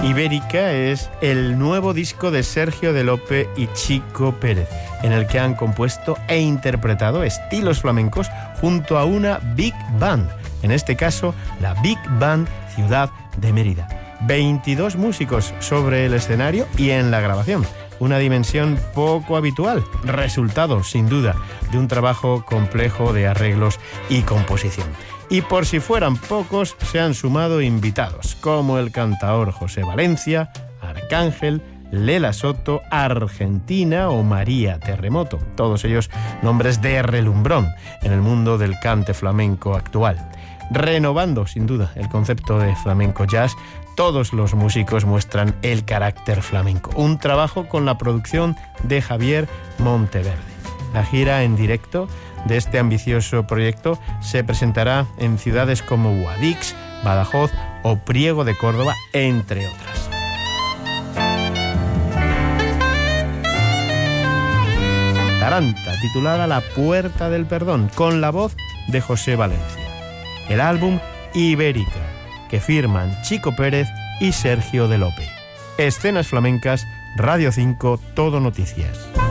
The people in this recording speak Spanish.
Ibérica es el nuevo disco de Sergio de Lope y Chico Pérez, en el que han compuesto e interpretado estilos flamencos junto a una Big Band, en este caso la Big Band Ciudad de Mérida. 22 músicos sobre el escenario y en la grabación. Una dimensión poco habitual, resultado, sin duda, de un trabajo complejo de arreglos y composición. Y por si fueran pocos, se han sumado invitados, como el cantaor José Valencia, Arcángel, Lela Soto, Argentina o María Terremoto. Todos ellos nombres de relumbrón en el mundo del cante flamenco actual. Renovando, sin duda, el concepto de flamenco jazz, todos los músicos muestran el carácter flamenco. Un trabajo con la producción de Javier Monteverde. La gira en directo de este ambicioso proyecto se presentará en ciudades como Guadix, Badajoz o Priego de Córdoba, entre otras. Taranta, titulada La Puerta del Perdón, con la voz de José Valencia. El álbum Ibérica, que firman Chico Pérez y Sergio de Lope. Escenas Flamencas, Radio 5, Todo Noticias.